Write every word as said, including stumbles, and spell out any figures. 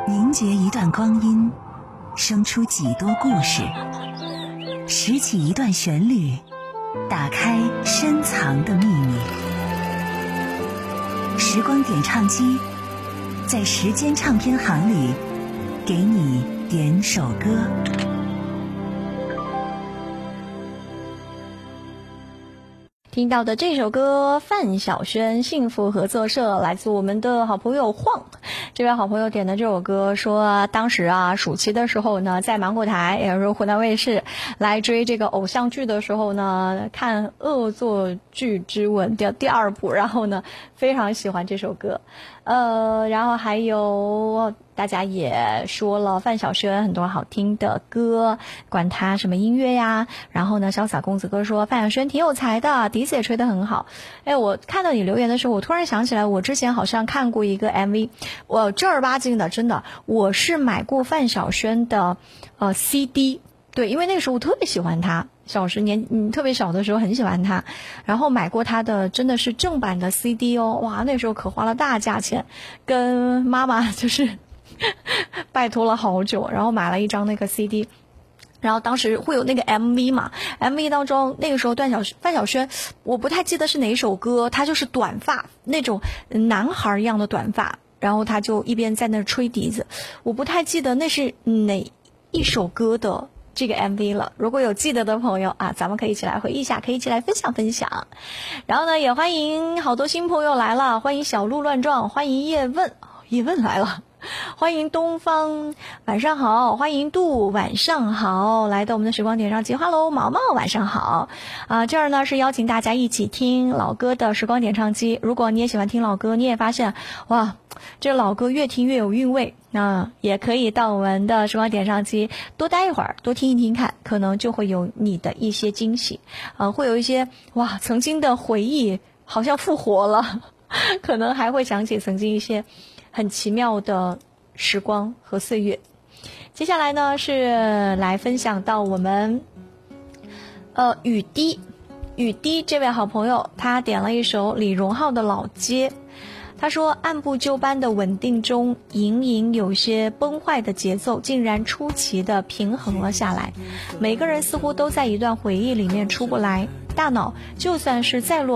凝结一段光阴，生出几多故事，拾起一段旋律，打开深藏的秘密。时光点唱机，在时间唱片行里给你点首歌。 听到的这首歌，范晓萱幸福合作社，来自我们的好朋友晃。这位好朋友点的这首歌说，当时啊暑期的时候呢，在芒果台也就是湖南卫视来追这个偶像剧的时候呢，看《恶作剧之吻》的第二部，然后呢非常喜欢这首歌。呃，然后还有大家也说了范晓萱很多好听的歌，管他什么音乐呀。然后呢，潇洒公子哥说范晓萱挺有才的，笛子也吹得很好。哎，我看到你留言的时候，我突然想起来，我之前好像看过一个 M V， 我正儿八经的，真的，我是买过范晓萱的呃 C D。对，因为那个时候我特别喜欢她，小时年嗯特别小的时候很喜欢她，然后买过她的真的是正版的 C D 哦，哇，那时候可花了大价钱，跟妈妈就是拜托了好久，然后买了一张那个 C D。然后当时会有那个 M V 嘛 ，M V 当中那个时候段小范晓萱，我不太记得是哪一首歌，她就是短发那种男孩一样的短发，然后她就一边在那吹笛子，我不太记得那是哪一首歌的这个 M V 了。如果有记得的朋友啊，咱们可以一起来回忆一下，可以一起来分享分享。然后呢，也欢迎好多新朋友来了，欢迎小鹿乱撞，欢迎叶问，叶问来了。欢迎东方，晚上好，欢迎杜，晚上好，来到我们的时光点上机。哈喽，毛毛，晚上好啊！这儿呢是邀请大家一起听老歌的时光点唱机。如果你也喜欢听老歌，你也发现哇，这老歌越听越有韵味，那也可以到我们的时光点唱机多待一会儿，多听一听看，可能就会有你的一些惊喜，呃，会有一些哇曾经的回忆好像复活了，可能还会想起曾经一些很奇妙的时光和岁月。接下来呢是来分享到我们呃雨滴雨滴这位好朋友，他点了一首李荣浩的老街。他说按部就班的稳定中，隐隐有些崩坏的节奏竟然出奇的平衡了下来，每个人似乎都在一段回忆里面出不来，大脑就算是再落